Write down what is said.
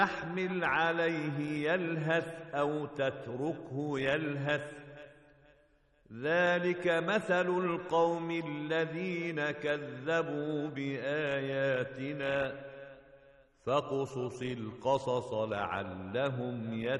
تحمل عليه يلهث أو تتركه يلهث ذلك مثل القوم الذين كذبوا بآياتنا فاقصص القصص لعلهم يتقون